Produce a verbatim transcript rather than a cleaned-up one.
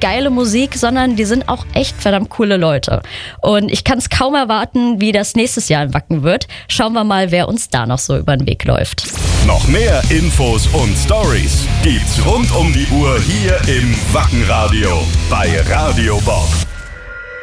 geile Musik, sondern die sind auch echt verdammt coole Leute. Und ich kann es kaum erwarten, wie das nächstes Jahr in Wacken wird. Schauen wir mal, wer uns da noch so über den Weg läuft. Noch mehr Infos und Stories gibt's rund um die Uhr hier im Wackenradio bei Radio Bob.